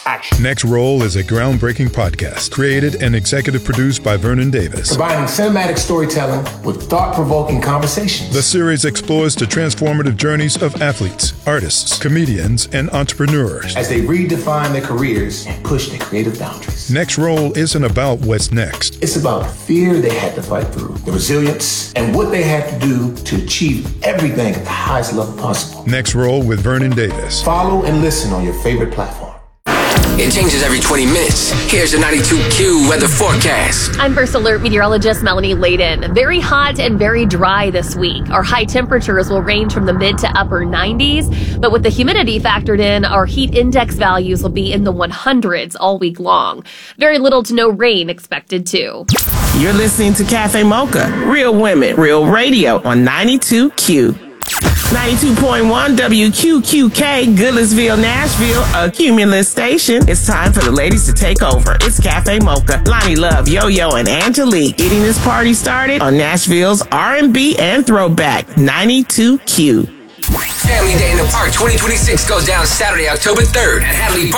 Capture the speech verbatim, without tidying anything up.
action. Next Roll is a groundbreaking podcast created and executive produced by Vernon Davis. Combining cinematic storytelling with thought-provoking conversations. The series explores the transformative journeys of athletes, artists, comedians, and entrepreneurs as they redefine their careers and push their creative boundaries. Next Roll isn't about what's next. It's about the fear they had to fight through, the resilience, and what they had to do to achieve everything at the highest level possible. Next Roll with Vernon Davis. Follow and listen on your favorite platform. It changes every twenty minutes. Here's the ninety-two Q weather forecast. I'm First Alert meteorologist Melanie Layden. Very hot and very dry this week. Our high temperatures will range from the mid to upper nineties, but with the humidity factored in, our heat index values will be in the hundreds all week long. Very little to no rain expected too. You're listening to Cafe Mocha, Real Women, Real Radio on ninety-two Q. ninety-two point one W Q Q K, Goodlettsville, Nashville, a Cumulus station. It's time for the ladies to take over. It's Cafe Mocha, Lonnie Love, Yo-Yo, and Angelique getting this party started on Nashville's R and B and Throwback, ninety-two Q. Family Day in the Park twenty twenty-six goes down Saturday, October third at Hadley Park.